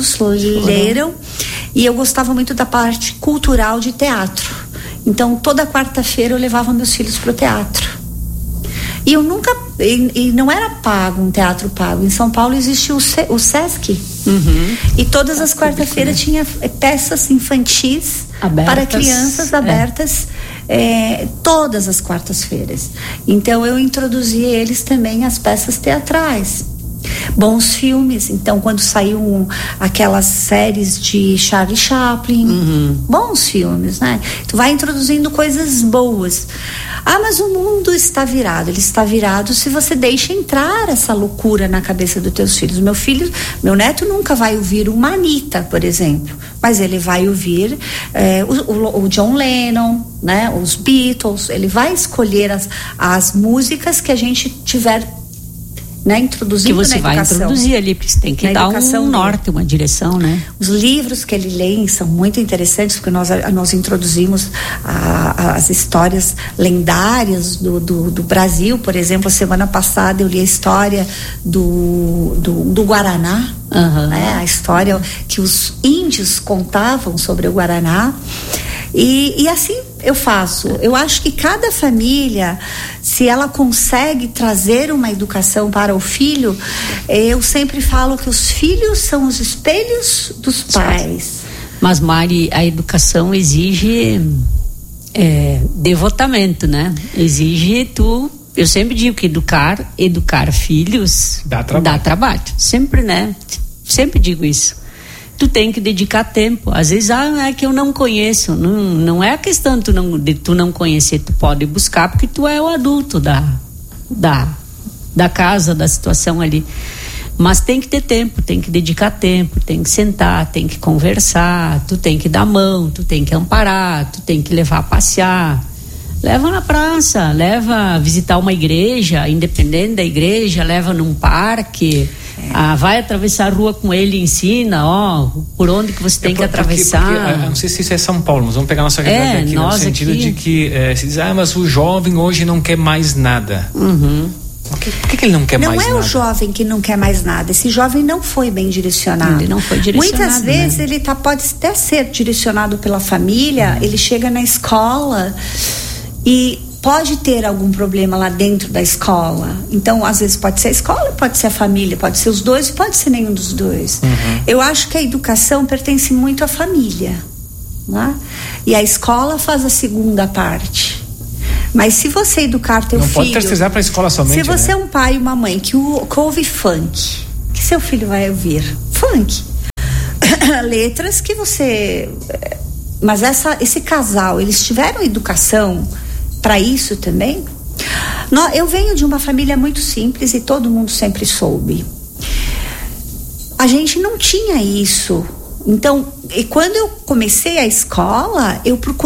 leram. E eu gostava muito da parte cultural de teatro. Então, toda quarta-feira eu levava meus filhos para o teatro. E eu nunca... E não era pago, um teatro pago. Em São Paulo existia o Sesc. E todas as quarta-feiras tinha peças infantis abertas, para crianças abertas, todas as quartas-feiras. Então eu introduzi eles também às peças teatrais. Bons filmes, então quando saiu aquelas séries de Charlie Chaplin, bons filmes, né? Tu vai introduzindo coisas boas. Ah, mas o mundo está virado. Ele está virado se você deixa entrar essa loucura na cabeça dos teus filhos. Meu neto nunca vai ouvir uma Anitta, por exemplo, mas ele vai ouvir o John Lennon, né? Os Beatles. Ele vai escolher as músicas que a gente tiver, né, introduzindo que você na educação. Vai introduzir ali, porque você tem que dar um norte, uma direção, né? Os livros que ele lê são muito interessantes, porque nós introduzimos as histórias lendárias do Brasil. Por exemplo, a semana passada eu li a história do Guaraná, né? A história que os índios contavam sobre o Guaraná. E assim eu faço. Eu acho que cada família, se ela consegue trazer uma educação para o filho, eu sempre falo que os filhos são os espelhos dos pais. Mas, Mari, a educação exige devotamento, né? Exige eu sempre digo que educar filhos dá trabalho. Sempre, né? Sempre digo isso. Tu tem que dedicar tempo. Às vezes, é que eu não conheço. Não é a questão de tu não conhecer. Tu pode buscar porque tu é o adulto da casa, da situação ali. Mas tem que ter tempo, tem que dedicar tempo, tem que sentar, tem que conversar, tu tem que dar mão, tu tem que amparar, tu tem que levar a passear. Leva na praça, leva a visitar uma igreja, independente da igreja, leva num parque... vai atravessar a rua com ele e ensina, por onde que você tem que atravessar. Porque, não sei se isso é São Paulo, mas vamos pegar nossa realidade aqui, no sentido de que se diz, mas o jovem hoje não quer mais nada. Por que ele não quer mais nada? Não é o jovem que não quer mais nada. Esse jovem não foi bem direcionado. Ele não foi direcionado. Muitas vezes ele pode até ser direcionado pela família, ele chega na escola e pode ter algum problema lá dentro da escola. Então, às vezes pode ser a escola, pode ser a família, pode ser os dois, pode ser nenhum dos dois. Eu acho que a educação pertence muito à família, né? E a escola faz a segunda parte. Mas se você educar teu filho... Não pode terceirizar para a escola somente, se você é um pai e uma mãe que ouve funk, que seu filho vai ouvir? Funk. Letras que você... Mas esse casal, eles tiveram educação para isso também? Eu venho de uma família muito simples e todo mundo sempre soube. A gente não tinha isso. Então, quando eu comecei a escola,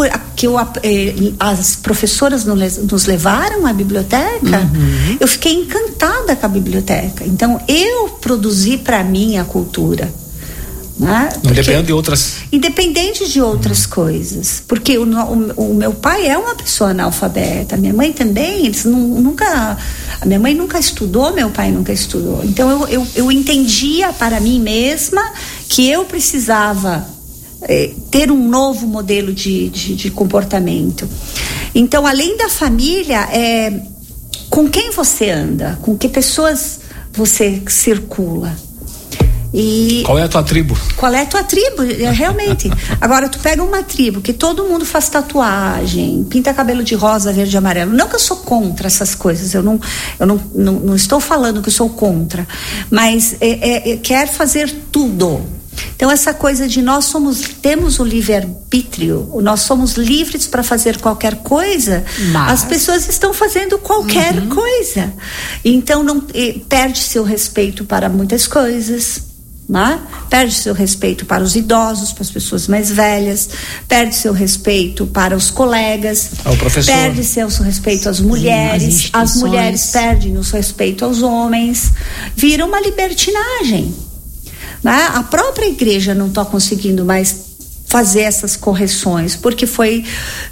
as professoras nos levaram à biblioteca, eu fiquei encantada com a biblioteca. Então, eu produzi para mim a cultura. Né? Independente de outras coisas, porque o meu pai é uma pessoa analfabeta, a minha mãe também, a minha mãe nunca estudou, meu pai nunca estudou. Então eu entendia para mim mesma que eu precisava ter um novo modelo de comportamento. Então, além da família, com quem você anda, com que pessoas você circula. E qual é a tua tribo? Qual é a tua tribo, realmente. Agora, tu pega uma tribo que todo mundo faz tatuagem, pinta cabelo de rosa, verde e amarelo. Não que eu sou contra essas coisas, eu não estou falando que eu sou contra, mas quer fazer tudo. Então, essa coisa de temos o livre-arbítrio, nós somos livres para fazer qualquer coisa, as pessoas estão fazendo qualquer coisa. Então, perde-se o respeito para muitas coisas. Perde seu respeito para os idosos, para as pessoas mais velhas, perde seu respeito para os colegas, perde seu respeito às mulheres, as mulheres perdem o seu respeito aos homens, vira uma libertinagem. A própria igreja não está conseguindo mais fazer essas correções, porque foi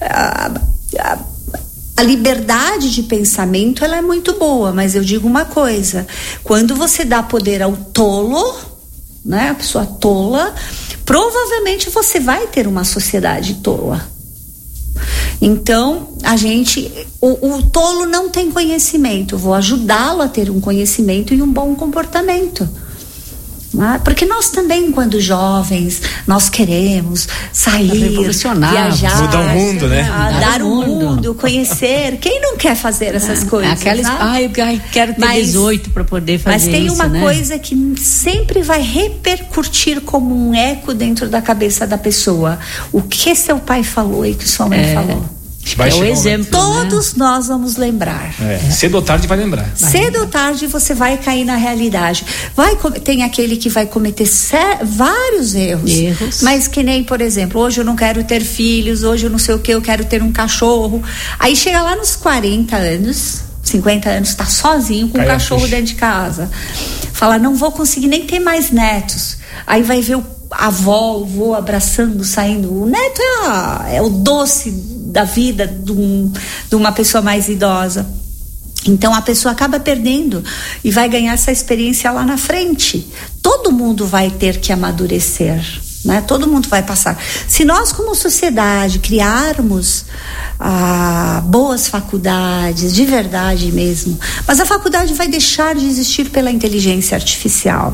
a liberdade de pensamento, ela é muito boa, mas eu digo uma coisa: quando você dá poder ao tolo, a pessoa tola, provavelmente você vai ter uma sociedade tola. Então, o tolo não tem conhecimento, vou ajudá-lo a ter um conhecimento e um bom comportamento. Porque nós também, quando jovens, nós queremos sair, viajar, mudar o mundo, dar o mundo, conhecer. Quem não quer fazer essas coisas? Eu quero ter 18 para poder fazer isso. Mas tem uma coisa que sempre vai repercutir como um eco dentro da cabeça da pessoa: o que seu pai falou e que sua mãe falou. É o exemplo. Todos nós vamos lembrar. Cedo ou tarde vai lembrar. Cedo ou tarde você vai cair na realidade. Tem aquele que vai cometer vários erros. Mas que nem, por exemplo, hoje eu não quero ter filhos, hoje eu não sei o que, eu quero ter um cachorro. Aí chega lá nos 40 anos, 50 anos, tá sozinho com um cachorro dentro de casa. Fala, não vou conseguir nem ter mais netos. Aí vai ver a avó, o vô abraçando, saindo. O neto é o doce da vida de uma pessoa mais idosa. Então a pessoa acaba perdendo e vai ganhar essa experiência lá na frente. Todo mundo vai ter que amadurecer, todo mundo vai passar. Se nós, como sociedade, criarmos boas faculdades, de verdade mesmo, mas a faculdade vai deixar de existir pela inteligência artificial.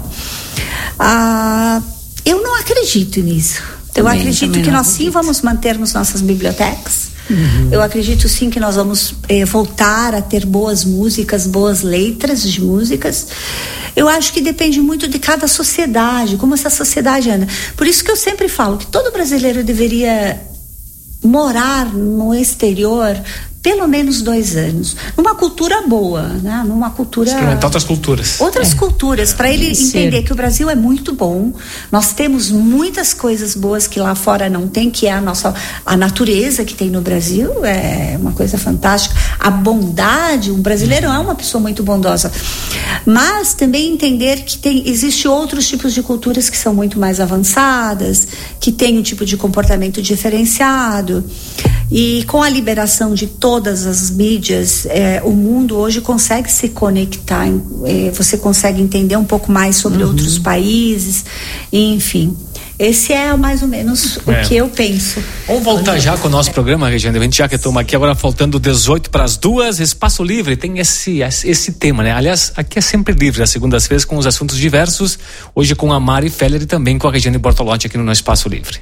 Eu não acredito nisso. Eu acredito que nós sim vamos mantermos nossas bibliotecas. Eu acredito sim que nós vamos voltar a ter boas músicas, boas letras de músicas. Eu acho que depende muito de cada sociedade, como essa sociedade anda. Por isso que eu sempre falo que todo brasileiro deveria morar no exterior pelo menos 2 anos, numa cultura boa, numa cultura... Experimentar outras culturas. Outras culturas, para ele entender que o Brasil é muito bom, nós temos muitas coisas boas que lá fora não tem, que é a natureza que tem no Brasil, é uma coisa fantástica, a bondade, o brasileiro é uma pessoa muito bondosa, mas também entender que existe outros tipos de culturas que são muito mais avançadas, que tem um tipo de comportamento diferenciado, e com a liberação de todas as mídias, o mundo hoje consegue se conectar, você consegue entender um pouco mais sobre outros países, enfim. Esse é mais ou menos o que eu penso. Vamos voltar já com o nosso programa, Regiane. A gente já que estamos aqui agora faltando 18 para as 2, Espaço Livre tem esse tema, Aliás, aqui é sempre livre, às segundas-feiras com os assuntos diversos. Hoje com a Mari Feller e também com a Regiane Bortolotti aqui no Espaço Livre.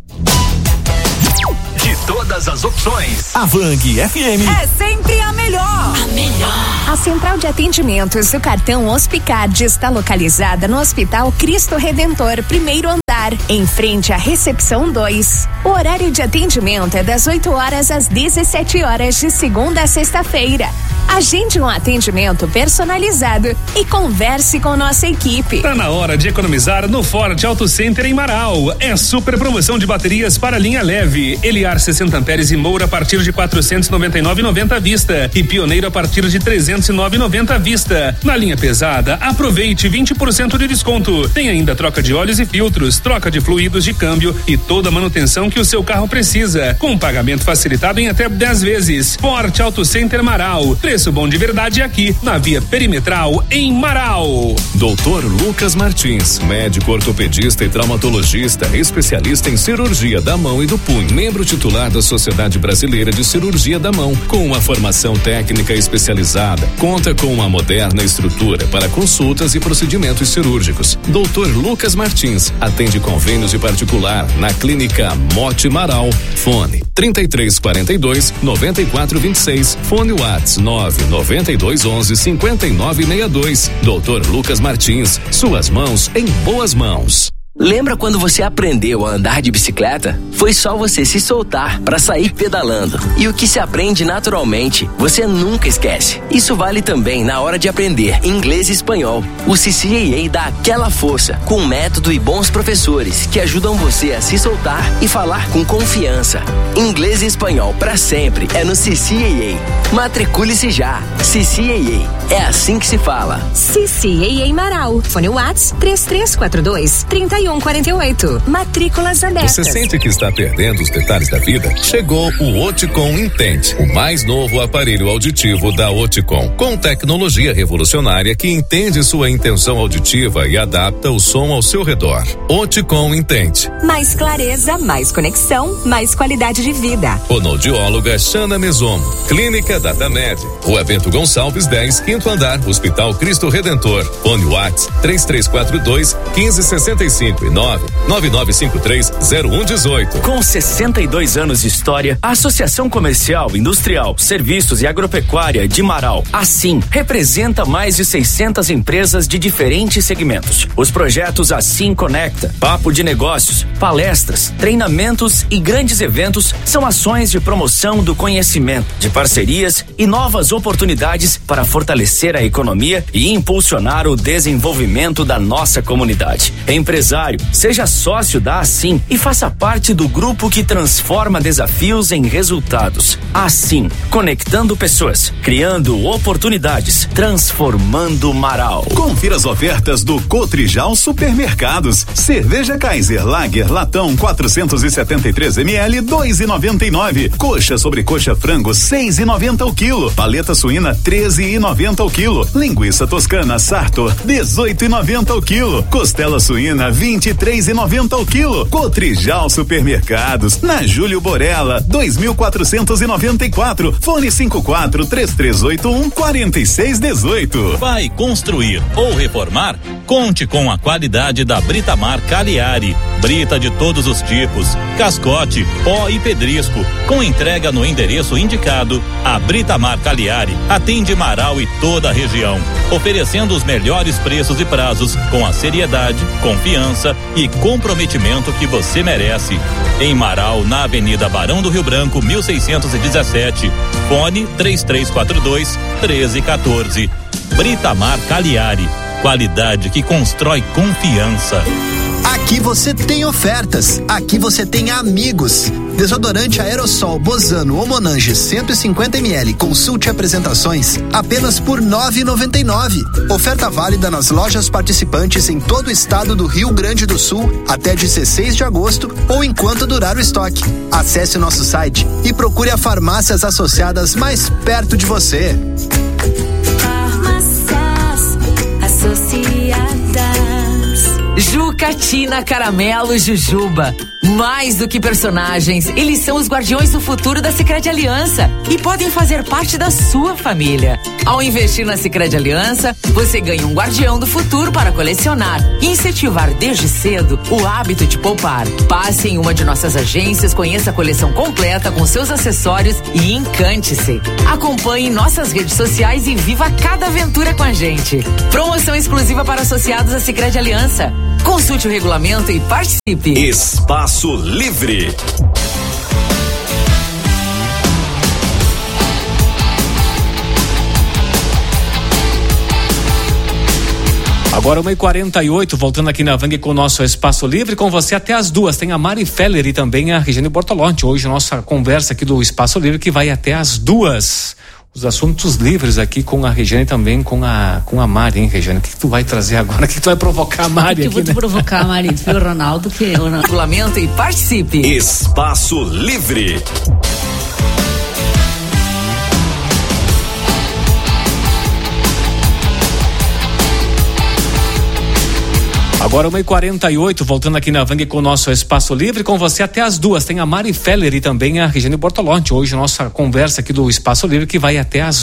Todas as opções. A Vang FM é sempre a melhor. A melhor. A central de atendimentos do cartão Hospicard está localizada no Hospital Cristo Redentor, primeiro andar, em frente à recepção 2. O horário de atendimento é das 8 horas às 17 horas de segunda a sexta-feira. Agende um atendimento personalizado e converse com nossa equipe. Tá na hora de economizar no Ford Auto Center em Marau. É super promoção de baterias para linha leve. Eliar 60 amperes e Moura a partir de 499,90 à vista e Pioneiro a partir de 309,90 à vista. Na linha pesada, aproveite 20% de desconto. Tem ainda troca de óleos e filtros, troca de fluidos de câmbio e toda a manutenção que o seu carro precisa, com pagamento facilitado em até 10 vezes. Forte Auto Center Marau, preço bom de verdade aqui, na Via Perimetral, em Marau. Doutor Lucas Martins, médico ortopedista e traumatologista, especialista em cirurgia da mão e do punho, membro titular da Sociedade Brasileira de Cirurgia da Mão, com uma formação técnica especializada, conta com uma moderna estrutura para consultas e procedimentos cirúrgicos. Doutor Lucas Martins atende convênios e particular na Clínica Mote Marau. Fone 3342-9426. Fone Whats 99211-5962. Doutor Lucas Martins, suas mãos em boas mãos. Lembra quando você aprendeu a andar de bicicleta? Foi só você se soltar para sair pedalando. E o que se aprende naturalmente, você nunca esquece. Isso vale também na hora de aprender inglês e espanhol. O CCAA dá aquela força, com método e bons professores que ajudam você a se soltar e falar com confiança. Inglês e espanhol para sempre é no CCAA. Matricule-se já. CCAA. É assim que se fala. CCAA Marau. Fone Whats 3342-3148. Matrículas abertas. Você sente que está perdendo os detalhes da vida? Chegou o Oticom Intente, o mais novo aparelho auditivo da Oticom, com tecnologia revolucionária que entende sua intenção auditiva e adapta o som ao seu redor. Oticom Intente. Mais clareza, mais conexão, mais qualidade de vida. Fonoaudióloga Xana Mesomo. Clínica Datamed. Rua Bento Gonçalves 10, 5º andar, Hospital Cristo Redentor. Fone Whats 3342-1565 e 99953-0118. Com 62 anos de história, a Associação Comercial, Industrial, Serviços e Agropecuária de Marau, assim, representa mais de 600 empresas de diferentes segmentos. Os projetos Assim Conecta, Papo de Negócios, palestras, treinamentos e grandes eventos são ações de promoção do conhecimento, de parcerias e novas oportunidades para fortalecer a economia e impulsionar o desenvolvimento da nossa comunidade. Empresário, seja sócio da Assim e faça parte do grupo que transforma desafios em resultados. Assim, conectando pessoas, criando oportunidades, transformando Marau. Confira as ofertas do Cotrijal Supermercados. Cerveja Kaiser Lager latão 473 ml 2,99. Coxa sobre coxa frango 6,90 o quilo. Paleta suína 13,90 o quilo. Linguiça toscana Sartor 18,90 o quilo. Costela suína 23,90 o quilo. Cotrijal Supermercados, na Júlio Borella, 2494. Fone 54-3381-4618. Vai construir ou reformar? Conte com a qualidade da Britamar Cagliari. Brita de todos os tipos, cascote, pó e pedrisco, com entrega no endereço indicado. A Britamar Cagliari atende Marau e toda a região, oferecendo os melhores preços e prazos, com a seriedade, confiança e comprometimento que você merece. Em Marau, na Avenida Barão do Rio Branco, 1617. Fone 3342-1314. Britamar Cagliari. Qualidade que constrói confiança. Aqui você tem ofertas, aqui você tem amigos. Desodorante aerossol Bozano ou Monange 150 ml, consulte apresentações apenas por R$ 9,99. Oferta válida nas lojas participantes em todo o estado do Rio Grande do Sul até 16 de agosto ou enquanto durar o estoque. Acesse o nosso site e procure as farmácias associadas mais perto de você. Farmácias associadas. Jucatina, Caramelo, Jujuba. Mais do que personagens, eles são os guardiões do futuro da Sicredi Aliança e podem fazer parte da sua família. Ao investir na Sicredi Aliança, você ganha um guardião do futuro para colecionar e incentivar desde cedo o hábito de poupar. Passe em uma de nossas agências, conheça a coleção completa com seus acessórios e encante-se. Acompanhe nossas redes sociais e viva cada aventura com a gente. Promoção exclusiva para associados à Sicredi Aliança. Consulte o regulamento e participe. Espaço Livre. Agora 1h48, voltando aqui na Vang com o nosso Espaço Livre, com você até as 2. Tem a Mari Feller e também a Regiane Bortolotti. Hoje nossa conversa aqui do Espaço Livre que vai até as 2. os assuntos livres aqui com a Regiane e também com a Mari, hein, Regiane? O que tu vai trazer agora? O que tu vai provocar a Mari aqui? Eu vou te provocar, Mari, viu, Ronaldo? Regulamento e participe. Espaço Livre. Agora 1h48, voltando aqui na Vang com o nosso Espaço Livre, com você até as 2. Tem a Mari Feller e também a Regiane Bortolotti. Hoje nossa conversa aqui do Espaço Livre que vai até as